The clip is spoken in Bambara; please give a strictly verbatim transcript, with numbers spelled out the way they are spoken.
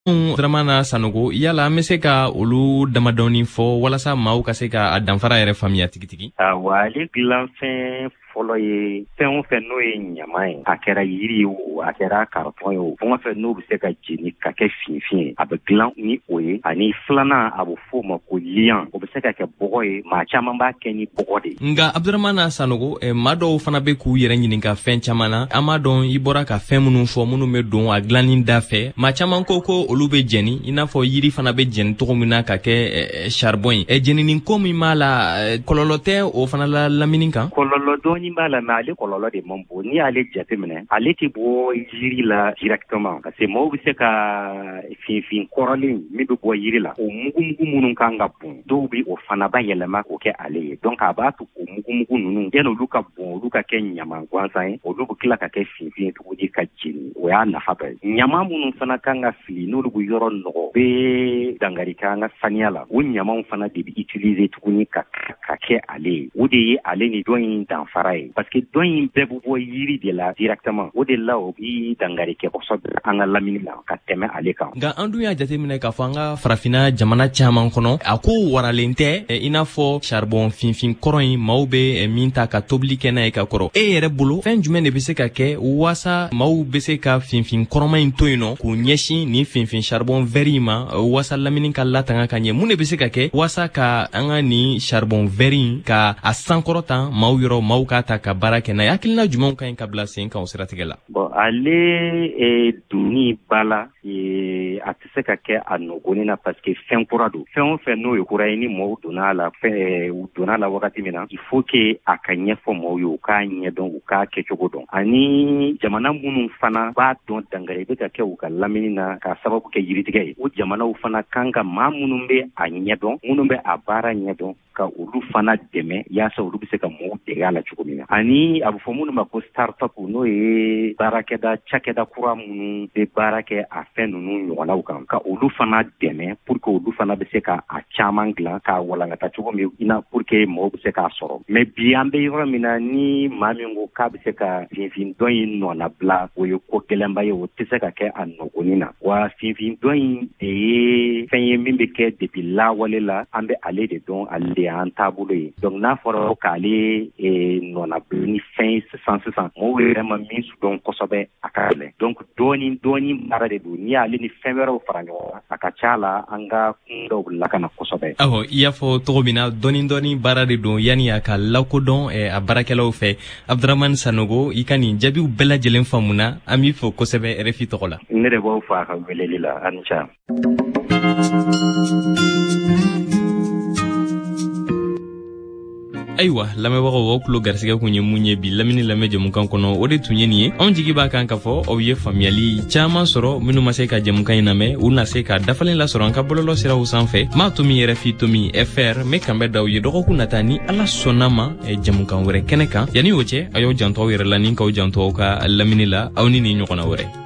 Dramana Sanogo yala an bɛ se ka olu damadɔni fɔ walasa maaw ka se ka a danfara yɛrɛ faamuya tigitigi. Awɔ, ale dilanfɛn fɔlɔ ye fɛn o fɛn n'o ye ɲama ye, a kɛra yiri ye o, a kɛra karton ye o, fɛn o fɛn n'o bɛ se ka jeni ka kɛ finfin ye, a bɛ dilan ni o ye, ani filanan a bɛ f'o ma ko liyan, o bɛ se ka kɛ bɔgɔ ye, maa caman b'a kɛ ni bɔgɔ de ye. Nka Abdramana Sanogo eh, maa dɔw fana bɛ k'u yɛrɛ ɲininka fɛn caman na, an b'a dɔn i bɔra ka fɛn minnu fɔ minnu bɛ don a dilanni da fɛ, maa caman ko ko olu bɛ jeni i n'a fɔ yiri fana bɛ jeni cogo min na ka kɛ eh, charbon ye. Eh, jenini ko min b'a la eh, kɔlɔlɔ tɛ o fana la lamini kan? Kɔlɔlɔ dɔɔni b'a la, mais ale kɔlɔlɔ de man bon. N'i y'ale jateminɛ, ale tɛ bɔ yiri la directement parce que maaw bɛ se ka finfin kɔrɔlen min bɛ bɔ yiri la, o mugumugu minnu kan ka bon, dɔw bɛ o fana ba yɛlɛma k'o kɛ ale ye. Donc a b'a to o mugumugu ninnu yanni olu ka bon, olu ka kɛ ɲama gansan ye, olu bɛ tila ka kɛ finfin ye tuguni ka jeni. O y'a nafa dɔ ye. Ɲama minnu fana kan ka fili n'olu bɛ yɔrɔ nɔgɔ bɛ dangari kɛ an ka saniya la, o ɲamaw fana de bɛ utiliser tuguni ka ka kɛ ale ye. O de ye ale ni dɔn in danfara ye. Parce que dɔn in bɛɛ bɛ bɔ yiri de la directement. O de la o bɛ dangari kɛ kosɛbɛ an ka lamini la ka tɛmɛ ale kan. Nka an dun y'a jateminɛ k'a fɔ an ka farafinna jamana caman kɔnɔ a ko waralen tɛ i n'a fɔ charbon finfin kɔrɔ in maaw bɛ min ta ka tobili kɛ n'a ye ka kɔrɔ. E yɛrɛ bolo fɛn jumɛn de bɛ se ka kɛ waasa maaw bɛ se ka finfin kɔrɔma in to yen nɔ k'u ɲɛsin ni finfin charbon vert in ma waasa lamini ka latanga ka ɲɛ? Mun de bɛ se ka kɛ waasa ka an ka ni charbon vert in ka a sankɔrɔta maaw yɔrɔ maaw k'a ta ka baara kɛ n'a ye? Hakilina jumɛnw ka ɲi ka bila sen kan o siratigɛ la? Bon, ale eh, dunni ba la eh, a tɛ se ka kɛ a nɔgɔnin na parce que fɛn kura don. Fɛn o fɛn n'o ye kura ye ni maaw donna la fɛn u donna la wagati min na, il faut que a ka ɲɛfɔ maaw ye, u k'a ɲɛdɔn, u k'a kɛcogo dɔn. Ani jamana minnu fana b'a dɔn dangare bɛ ka kɛ u ka lamini na ka sababu kɛ yiritigɛ ye, o jamanaw fana kan ka maa minnu bɛ a ɲɛdɔn, minnu bɛ a baara ɲɛdɔn, ka olu fana dɛmɛ yaasa olu bɛ se ka maaw dege a la cogo min na. Ani a bɛ fɔ minnu ma ko start-up n'o ye baarakɛda cakɛda kura minnu bɛ baara kɛ a fɛn ninnu ɲɔgɔnnaw kan, ka olu fana dɛmɛ pour que olu fana bɛ se ka a caman dilan k'a walankata cogo min na pour que maaw bɛ se k'a sɔrɔ. Mais bi an bɛ yɔrɔ min na ni maa min ko k'a bɛ se ka finfin dɔn in nɔnabila, o ye ko gɛlɛnba ye, o tɛ se ka kɛ a nɔgɔnin na. Wa finfin dɔn in de ye fɛn ye min bɛ kɛ depuis lawale la, an bɛ ale de dɔn, ale de y'an taabolo ye. Donc n'a fɔra k'ale nɔnabila ni fɛn ye sisan sisan, mɔgɔw yɛrɛ ma min dɔn kosɛbɛ a ka gɛlɛn. Donc dɔɔni dɔɔni baara de don. N'i y'ale ni fɛn wɛrɛw fara ɲɔgɔn kan, a ka ca la an ka kun dɔw lakana kosɛbɛ. Awɔ, i y'a fɔ cogo min na dɔɔni dɔɔni baara de don yanni a ka lakodɔn a baarakɛlaw fɛ. Abdramana Sanogo, i ka nin jaabiw bɛɛ lajɛlen faamuna, an b'i fɔ kosɛbɛ R F I tɔgɔ la. Ne de b'aw fɔ a ka weleli la, a ni ca. Ayiwa, lamɛnbagaw, aw tulo garisɛgɛ kun ye mun ye bi lamini lamɛn jɛmukan kɔnɔ, o de tun ye nin ye. Anw jigi b'a kan ka fɔ aw ye faamuyali caman sɔrɔ minnu ma se ka jɛmukan in lamɛn, u na se ka dafalen lasɔrɔ an ka bɔlɔlɔ siraw sanfɛ. Maa to min R F I to min F R n bɛ kanbɛ da aw ye dɔgɔkun nata ni Ala sɔnna ma jɛmukan wɛrɛ kɛnɛ kan. Yanni o cɛ, a y'aw janto aw yɛrɛ la ni k'aw janto aw ka lamini la, aw ni nin ɲɔgɔnna wɛrɛ.